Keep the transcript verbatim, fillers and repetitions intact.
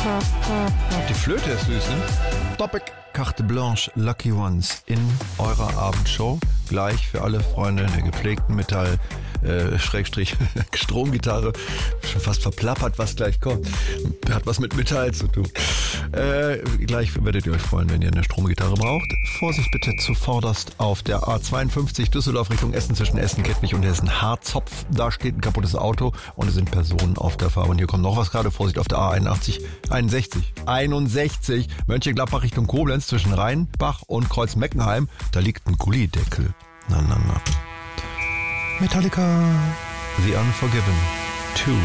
Die Flöte ist süß, ne? Topic Carte Blanche Lucky Ones in eurer Abendshow. Gleich für alle Freunde der gepflegten Metall, äh, Schrägstrich, Stromgitarre. Schon fast verplappert, was gleich kommt. Hat was mit Metall zu tun. Äh, gleich werdet ihr euch freuen, wenn ihr eine Stromgitarre braucht. Vorsicht bitte zuvorderst auf der A zweiundfünfzig Düsseldorf Richtung Essen zwischen Essen, Kettwig und Hessen Harzopf. Da steht ein kaputtes Auto und es sind Personen auf der Fahrbahn. Hier kommt noch was gerade. Vorsicht auf der A einundachtzig, einundsechzig, einundsechzig. Mönchengladbach Richtung Koblenz zwischen Rheinbach und Kreuz-Meckenheim. Da liegt ein Gullideckel. Na, na, na. Metallica, The Unforgiven, two.